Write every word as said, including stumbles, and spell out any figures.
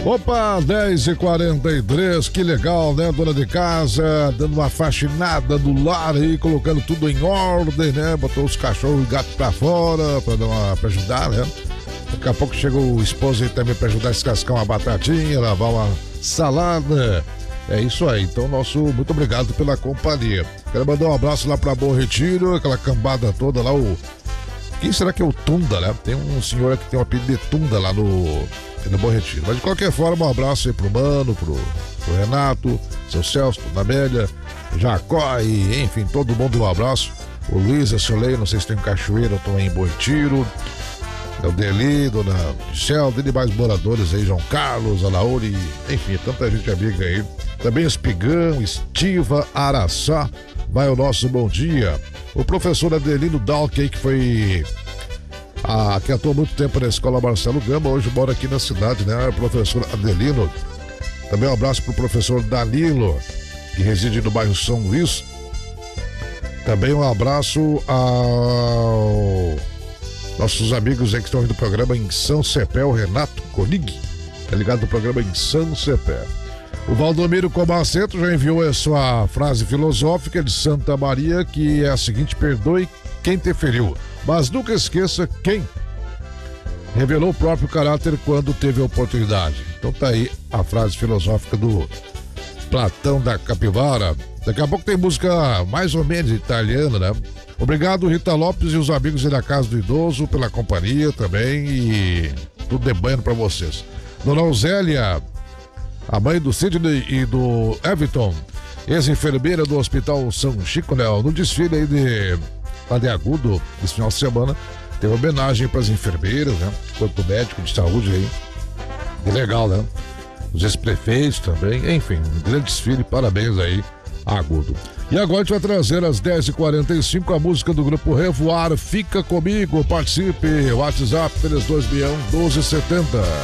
Opa, dez e quarenta e três, que legal, né? Dona de casa, dando uma faxinada do lar aí, colocando tudo em ordem, né? Botou os cachorros e gatos pra fora, pra, dar uma, pra ajudar, né? Daqui a pouco chega o esposo aí também pra ajudar a descascar uma batatinha, lavar uma salada. É isso aí, então nosso muito obrigado pela companhia. Quero mandar um abraço lá pra Bom Retiro, aquela cambada toda lá, o... Quem será que é o Tunda, né? Tem um senhor que tem um apelido de Tunda lá no... no Bom Retiro. Mas de qualquer forma, um abraço aí pro Mano, pro, pro Renato, seu Celso, Dona Amélia, Jacó e enfim, todo mundo um abraço. O Luiz, a Soleil, não sei se tem um cachoeiro, eu tô em Bom Retiro. É o Deli, Dona Michel, tem demais moradores aí, João Carlos, Alauri, enfim, tanta gente amiga aí. Também Espigão, Estiva, Araçá, vai o nosso bom dia. O professor Adelino Dalk aí, que foi... Ah, que atuou muito tempo na escola Marcelo Gama, hoje mora aqui na cidade, né? O professor Adelino. Também um abraço pro professor Danilo, que reside no bairro São Luís. Também um abraço ao nossos amigos aí que estão aí do programa em São Cepé, o Renato Konig, tá ligado no programa em São Cepé. O Valdomiro Comaceto já enviou a sua frase filosófica de Santa Maria, que é a seguinte: perdoe quem te feriu, mas nunca esqueça quem revelou o próprio caráter quando teve a oportunidade. Então tá aí a frase filosófica do Platão da Capivara. Daqui a pouco tem música mais ou menos italiana, né? Obrigado, Rita Lopes e os amigos aí da Casa do Idoso pela companhia também e tudo de banho pra vocês. Dona Zélia, a mãe do Sidney e do Everton, ex-enfermeira do Hospital São Chico, né? No desfile aí de lá de Agudo, esse final de semana, teve homenagem para as enfermeiras, né? Corpo médico de saúde aí. Que legal, né? Os ex-prefeitos também, enfim, um grande desfile, parabéns aí, Agudo. E agora a gente vai trazer às dez e quarenta e cinco a música do grupo Revoar, Fica Comigo, participe, WhatsApp três dois um um, doze setenta.